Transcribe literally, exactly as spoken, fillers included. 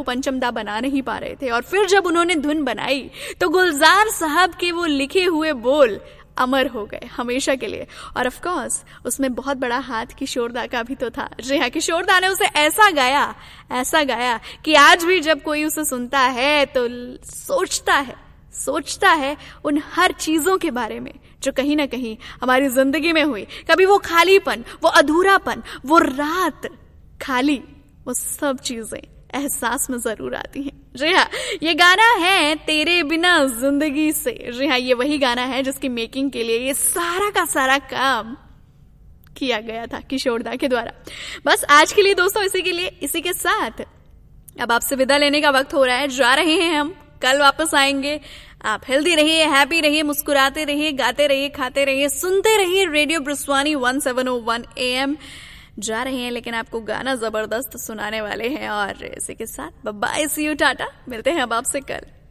वो पंचमदा बना नहीं पा रहे थे, और फिर जब उन्होंने धुन बनाई तो गुलजार साहब के वो लिखे हुए बोल अमर हो गए हमेशा के लिए। और ऑफ कोर्स उसमें बहुत बड़ा हाथ किशोरदा का भी तो था। जी हाँ, किशोरदा ने उसे ऐसा गाया ऐसा गाया कि आज भी जब कोई उसे सुनता है तो सोचता है सोचता है उन हर चीजों के बारे में जो कहीं ना कहीं हमारी जिंदगी में हुई। कभी वो खालीपन, वो अधूरापन, वो रात खाली, वो सब चीजें एहसास में जरूर आती हैं। जी हाँ, ये गाना है तेरे बिना जिंदगी से। जी हाँ, ये वही गाना है जिसकी मेकिंग के लिए ये सारा का सारा काम किया गया था किशोरदा के द्वारा। बस आज के लिए दोस्तों इसी के लिए इसी के साथ अब आपसे विदा लेने का वक्त हो रहा है। जा रहे हैं हम, कल वापस आएंगे। आप हेल्दी रहिए, हैप्पी रहिए, मुस्कुराते रहिए, गाते रहिए, खाते रहिए, सुनते रहिए radio ब्रिस्वानी one seven O one A M. जा रहे हैं लेकिन आपको गाना जबरदस्त सुनाने वाले हैं। और इसी के साथ bye bye, C you, Tata. मिलते हैं अब आपसे कल।